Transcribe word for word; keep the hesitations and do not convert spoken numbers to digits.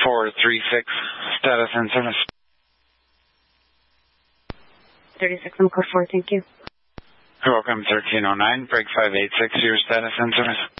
four three six, status and service. thirty-six, I'm code four, thank you. You're welcome, thirteen oh nine, break five eight six, your status and service.